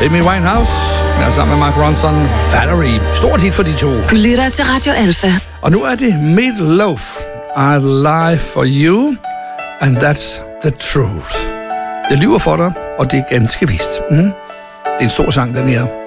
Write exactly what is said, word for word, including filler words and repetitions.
Amy Winehouse, der sammen med Mark Ronson, Valerie. Stort hit for de to. Du lytter til Radio Alpha. Og nu er det Meatloaf. I'd lie for you, and that's the truth. Jeg lyver for dig, og det er ganske vist. Mm. Det er en stor sang, den her.